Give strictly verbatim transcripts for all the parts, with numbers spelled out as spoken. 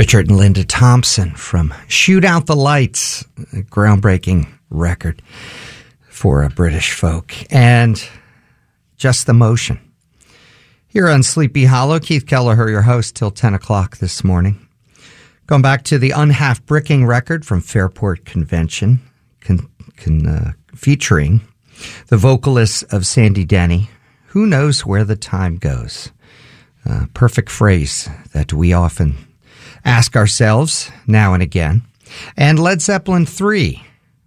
Richard and Linda Thompson from Shoot Out the Lights, a groundbreaking record for a British folk, and Just the Motion. Here on Sleepy Hollow, Keith Kelleher, your host, till ten o'clock this morning. Going back to the Unhalf Bricking record from Fairport Convention, con, con, uh, featuring the vocalists of Sandy Denny. Who knows where the time goes? Uh, perfect phrase that we often ask ourselves now and again. And Led Zeppelin three,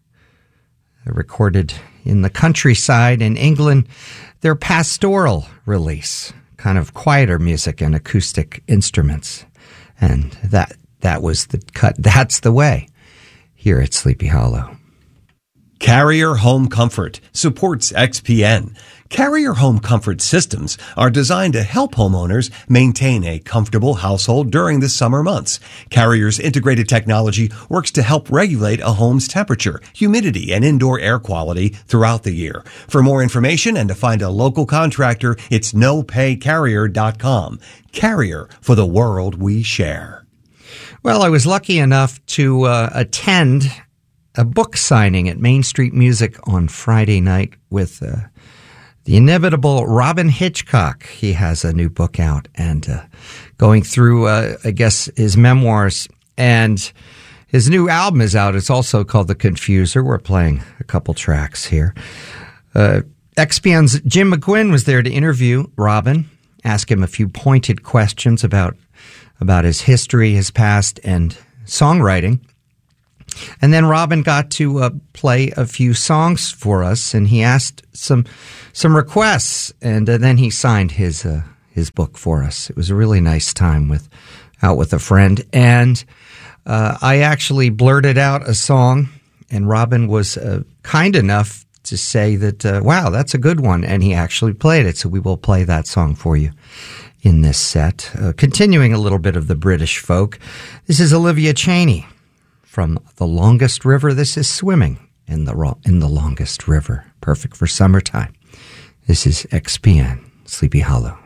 recorded in the countryside in England, their pastoral release, kind of quieter music and acoustic instruments. And that that was the cut. That's the way here at Sleepy Hollow. Carrier Home Comfort supports X P N. Carrier Home Comfort systems are designed to help homeowners maintain a comfortable household during the summer months. Carrier's integrated technology works to help regulate a home's temperature, humidity, and indoor air quality throughout the year. For more information and to find a local contractor, it's no pay carrier dot com. Carrier, for the world we share. Well, I was lucky enough to uh, attend a book signing at Main Street Music on Friday night with uh, the inevitable Robyn Hitchcock. He has a new book out and uh, going through, uh, I guess, his memoirs. And his new album is out. It's also called The Confuser. We're playing a couple tracks here. Uh, X P N's Jim McGuinn was there to interview Robyn, ask him a few pointed questions about, about his history, his past, and songwriting. And then Robyn got to uh, play a few songs for us, and he asked some some requests, and uh, then he signed his uh, his book for us. It was a really nice time with out with a friend, and uh, I actually blurted out a song, and Robyn was uh, kind enough to say that, uh, wow, that's a good one, and he actually played it, so we will play that song for you in this set. Uh, continuing a little bit of the British folk, this is Olivia Chaney. From The Longest River, this is Swimming in the in the Longest River. Perfect for summertime. This is X P N, Sleepy Hollow.